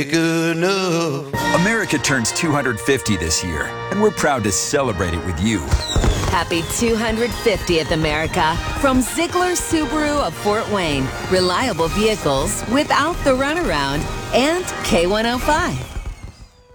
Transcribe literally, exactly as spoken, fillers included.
Good enough. America turns two hundred fifty this year, and we're proud to celebrate it with you. Happy two hundred fiftieth, America, from Ziegler Subaru of Fort Wayne. Reliable vehicles without the runaround, and K one oh five.